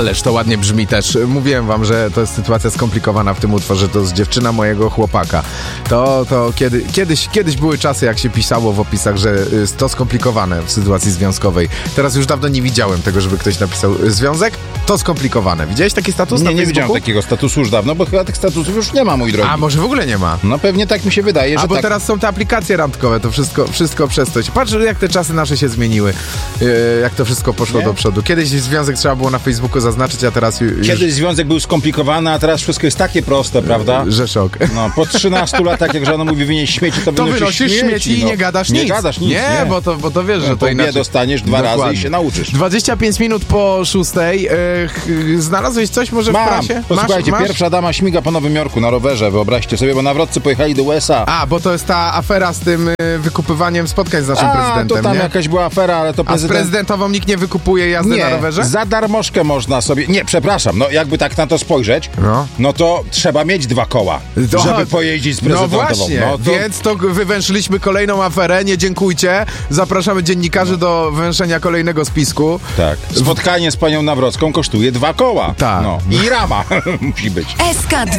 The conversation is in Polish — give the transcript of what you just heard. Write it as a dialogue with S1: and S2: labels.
S1: Ależ to ładnie brzmi też. Mówiłem wam, że to jest sytuacja skomplikowana w tym utworze. To jest dziewczyna mojego chłopaka. To kiedyś były czasy, jak się pisało w opisach, że to skomplikowane w sytuacji związkowej. Teraz już dawno nie widziałem tego, żeby ktoś napisał związek, to skomplikowane. Widziałeś taki status na Facebooku?
S2: Nie widziałem takiego statusu już dawno, bo chyba tych statusów już nie ma, mój drogi.
S1: A może w ogóle nie ma?
S2: No pewnie tak mi się wydaje, że
S1: bo
S2: tak.
S1: teraz są te aplikacje randkowe, to wszystko przez to. Patrz, jak te czasy nasze się zmieniły, jak to wszystko poszło do przodu. Kiedyś związek trzeba było na Facebooku zaznaczyć, a teraz już...
S2: Kiedyś związek był skomplikowany, a teraz wszystko jest takie proste, prawda?
S1: Że szok.
S2: No, po 13 latach, jak żona mówi wynieś śmieci, to
S1: wynosisz śmieci i nie gadasz nic.
S2: Nie gadasz nic,
S1: nie. Bo to wiesz, że to inaczej.
S2: Dostaniesz 2 razy i się nauczysz.
S1: 25 minut po 6. Znalazłeś coś może w prasie?
S2: Posłuchajcie, pierwsza dama śmiga po Nowym Jorku na rowerze, wyobraźcie sobie, bo nawrotcy pojechali do USA.
S1: A, bo to jest ta afera z tym wykupywaniem spotkań z naszym prezydentem,
S2: to tam
S1: nie?
S2: jakaś była afera, ale to prezydent...
S1: A z prezydentową nikt nie wykupuje jazdy na rowerze?
S2: Za darmożkę można sobie... Nie, przepraszam, no jakby tak na to spojrzeć, no to trzeba mieć 2 koła, żeby pojeździć z prezydentową.
S1: No właśnie, więc to wywęszyliśmy kolejną aferę, nie dziękujcie. Zapraszamy dziennikarzy do wywęszenia kolejnego spisku.
S2: Tak. Spotkanie z panią Nawrocką kosztuje 2 koła.
S1: Tak.
S2: No. I rama musi być.
S3: SK2